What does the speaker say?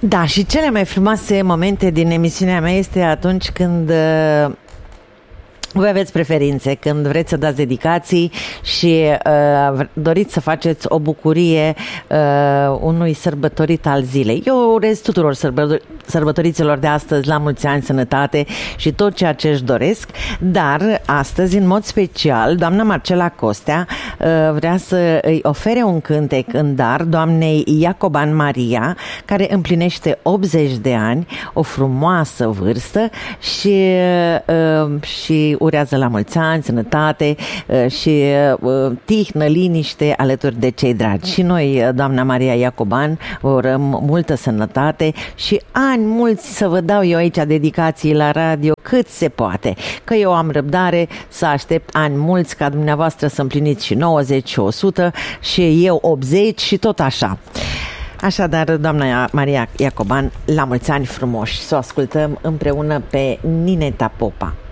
Da, și cele mai frumoase momente din emisiunea mea este atunci când voi aveți preferințe, când vreți să dați dedicații și doriți să faceți o bucurie unui sărbătorit al zilei. Eu urez tuturor sărbătoriților de astăzi la mulți ani, sănătate și tot ceea ce își doresc, dar astăzi, în mod special, doamna Marcela Costea vrea să îi ofere un cântec în dar doamnei Iacoban Maria, care împlinește 80 de ani, o frumoasă vârstă și urează la mulți ani, sănătate și tihnă, liniște alături de cei dragi. Și noi, doamna Maria Iacoban, vă urăm multă sănătate și ani mulți să vă dau eu aici dedicații la radio cât se poate. Că eu am răbdare să aștept ani mulți ca dumneavoastră să împliniți și 90 și 100 și eu 80 și tot așa. Așadar, doamna Maria Iacoban, la mulți ani frumoși, să o ascultăm împreună pe Nineta Popa.